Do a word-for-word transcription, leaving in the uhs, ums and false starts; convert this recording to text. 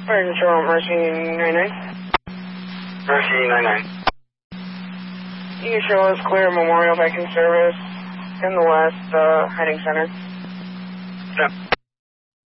Fire Control, Mercy ninety-nine. Mercy ninety-nine. You can show us clear Memorial back in service in the west uh, heading center. Yeah.